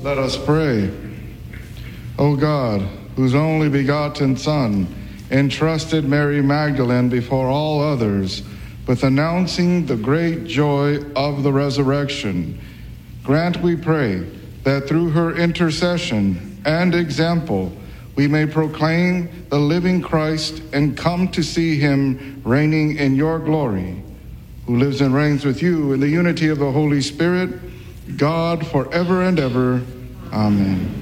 Let us pray. O God, whose only begotten Son entrusted Mary Magdalene before all others with announcing the great joy of the resurrection, grant, we pray, that through her intercession and example we may proclaim the living Christ and come to see him reigning in your glory, who lives and reigns with you in the unity of the Holy Spirit, God, forever and ever. Amen.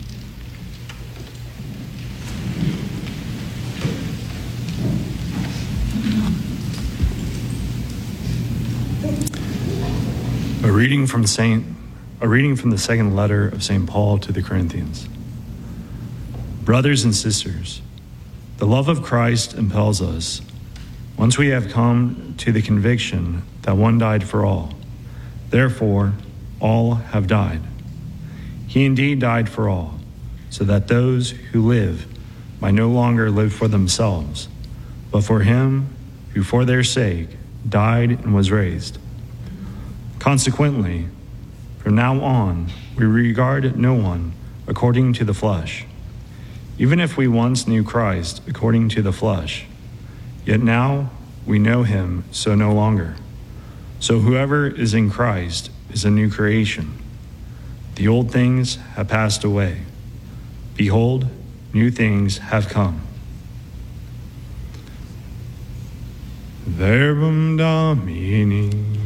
A reading from the second letter of St. Paul to the Corinthians. Brothers and sisters, the love of Christ impels us, once we have come to the conviction that one died for all, therefore all have died. He indeed died for all, so that those who live might no longer live for themselves, but for him who for their sake died and was raised. Consequently, from now on, we regard no one according to the flesh. Even if we once knew Christ according to the flesh, yet now we know him so no longer. So whoever is in Christ is a new creation. The old things have passed away. Behold, new things have come. Verbum Domini.